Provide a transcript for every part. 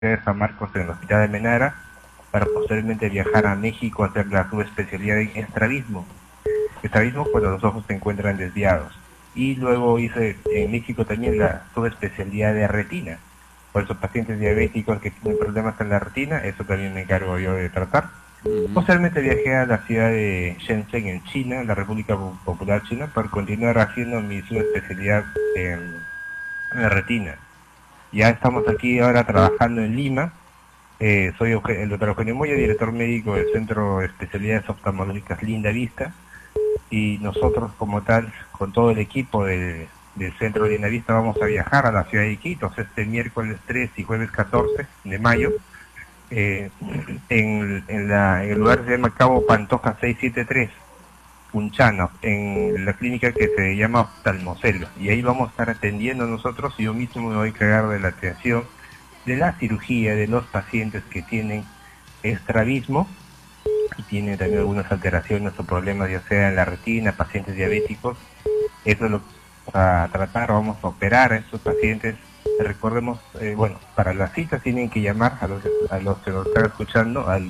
de San Marcos en el Hospital de Menara, para posteriormente viajar a México a hacer la subespecialidad en estrabismo. Estrabismo cuando los ojos se encuentran desviados. Y luego hice en México también la subespecialidad de retina. Por esos pacientes diabéticos que tienen problemas en la retina, eso también me encargo yo de tratar. Posteriormente viajé a la ciudad de Shenzhen en China, la República Popular China, para continuar haciendo mi subespecialidad en la retina. Ya estamos aquí ahora trabajando en Lima. Soy el doctor Eugenio Moya, director médico del Centro de Especialidades Oftalmológicas Linda Vista, y nosotros como tal, con todo el equipo del Centro de Linda Vista, vamos a viajar a la ciudad de Iquitos este miércoles 3 y jueves 14 de mayo, en el lugar que se llama Cabo Pantoja 673, Punchano, en la clínica que se llama Oftalmocelo, y ahí vamos a estar atendiendo nosotros, y yo mismo me voy a encargar de la atención de la cirugía de los pacientes que tienen estrabismo y tienen también algunas alteraciones o problemas, ya sea en la retina, pacientes diabéticos. Eso es lo que vamos a tratar, vamos a operar a estos pacientes. Recordemos, bueno, para las citas tienen que llamar a los que nos están escuchando al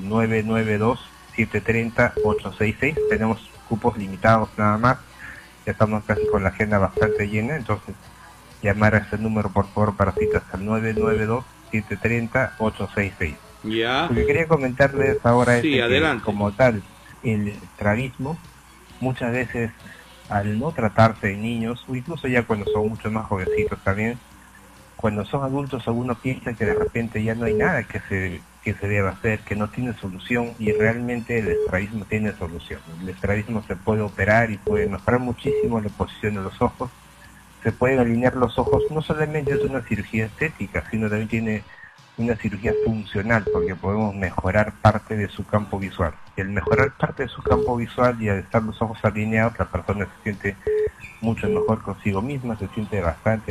992-730-866. Tenemos cupos limitados nada más, ya estamos casi con la agenda bastante llena, entonces llamar a este número por favor para citas al 992-730-866. Ya. Lo que quería comentarles ahora es que, como tal, el estrabismo muchas veces, al no tratarse en niños, o incluso ya cuando son mucho más jovencitos también, cuando son adultos uno piensa que de repente ya no hay nada que se deba hacer, que no tiene solución, y realmente el estrabismo tiene solución. El estrabismo se puede operar y puede mejorar muchísimo la posición de los ojos, se pueden alinear los ojos, no solamente es una cirugía estética, sino también tiene una cirugía funcional, porque podemos mejorar parte de su campo visual. Y al mejorar parte de su campo visual y al estar los ojos alineados, la persona se siente mucho mejor consigo misma, se siente bastante